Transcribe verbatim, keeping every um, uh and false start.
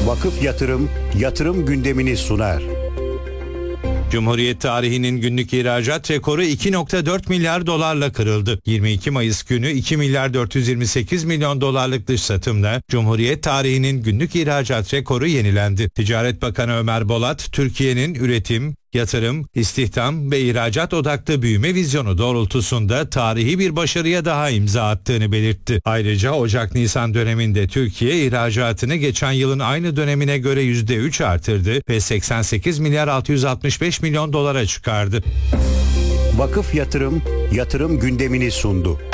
Vakıf Yatırım, yatırım gündemini sunar. Cumhuriyet tarihinin günlük ihracat rekoru iki virgül dört milyar dolarla kırıldı. yirmi iki Mayıs günü iki milyar dört yüz yirmi sekiz milyon dolarlık dış satımla Cumhuriyet tarihinin günlük ihracat rekoru yenilendi. Ticaret Bakanı Ömer Bolat, Türkiye'nin üretim, yatırım, istihdam ve ihracat odaklı büyüme vizyonu doğrultusunda tarihi bir başarıya daha imza attığını belirtti. Ayrıca Ocak-Nisan döneminde Türkiye ihracatını geçen yılın aynı dönemine göre yüzde üç artırdı ve seksen sekiz milyar altı yüz altmış beş milyon dolara çıkardı. Vakıf Yatırım, yatırım gündemini sundu.